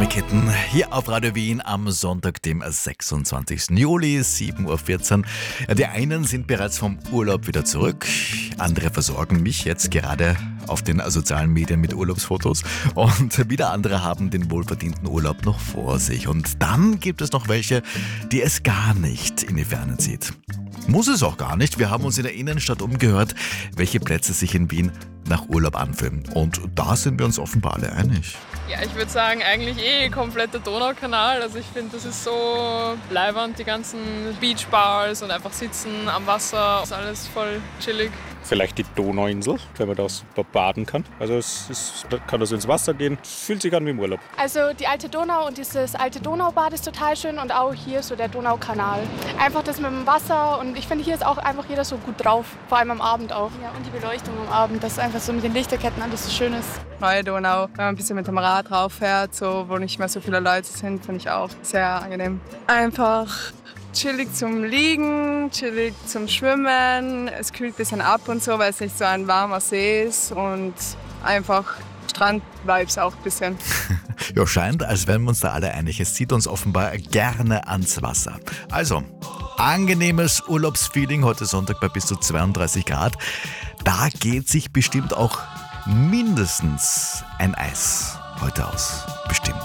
Dynamik-Hitten hier auf Radio Wien am Sonntag, dem 26. Juli, 7.14 Uhr. Ja, die einen sind bereits vom Urlaub wieder zurück, andere versorgen mich jetzt gerade auf den sozialen Medien mit Urlaubsfotos und wieder andere haben den wohlverdienten Urlaub noch vor sich. Und dann gibt es noch welche, die es gar nicht in die Ferne zieht. Muss es auch gar nicht. Wir haben uns in der Innenstadt umgehört, welche Plätze sich in Wien nach Urlaub anfühlen. Und da sind wir uns offenbar alle einig. Ja, ich würde sagen, eigentlich kompletter Donaukanal. Also ich finde, das ist so leiwand, die ganzen Beachbars und einfach sitzen am Wasser. Das ist alles voll chillig. Vielleicht die Donauinsel, wenn man da super baden kann. Also kann das ins Wasser gehen. Fühlt sich an wie im Urlaub. Also die alte Donau und dieses alte Donaubad ist total schön und auch hier so der Donaukanal. Einfach das mit dem Wasser und ich finde, hier ist auch einfach jeder so gut drauf, vor allem am Abend auch. Ja, und die Beleuchtung am Abend, das ist einfach so mit den Lichterketten alles so schön ist. Neue Donau, wenn man ein bisschen mit dem Rad drauf fährt, so, wo nicht mehr so viele Leute sind, finde ich auch sehr angenehm. Einfach chillig zum Liegen, chillig zum Schwimmen. Es kühlt ein bisschen ab und so, weil es nicht so ein warmer See ist und einfach Strand-Vibes auch ein bisschen. Ja, scheint, als wären wir uns da alle einig. Es zieht uns offenbar gerne ans Wasser. Also, angenehmes Urlaubsfeeling heute Sonntag bei bis zu 32 Grad. Da geht sich bestimmt auch mindestens ein Eis heute aus. Bestimmt.